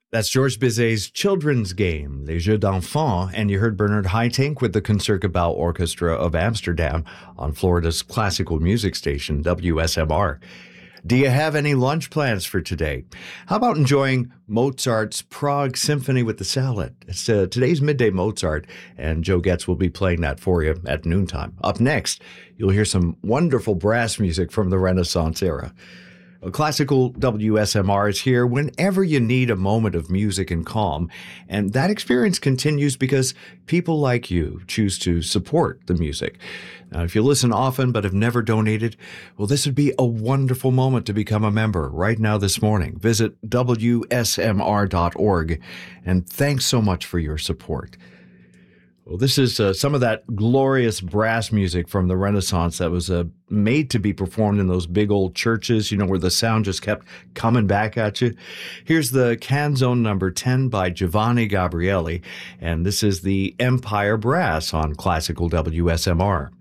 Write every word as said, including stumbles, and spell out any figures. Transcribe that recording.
That's Georges Bizet's children's game, Les Jeux d'Enfants, and you heard Bernard Haitink with the Concertgebouw Orchestra of Amsterdam on Florida's classical music station, W S M R. Do you have any lunch plans for today? How about enjoying Mozart's Prague Symphony with the Salad? It's uh, today's Midday Mozart, and Joe Getz will be playing that for you at noontime. Up next, you'll hear some wonderful brass music from the Renaissance era. Classical W S M R is here whenever you need a moment of music and calm, and that experience continues because people like you choose to support the music. Now, if you listen often but have never donated, well, this would be a wonderful moment to become a member right now this morning. Visit W S M R dot org, and thanks so much for your support. Well, this is uh, some of that glorious brass music from the Renaissance that was uh, made to be performed in those big old churches, you know, where the sound just kept coming back at you. Here's the Canzone number ten by Giovanni Gabrieli, and this is the Empire Brass on Classical W S M R.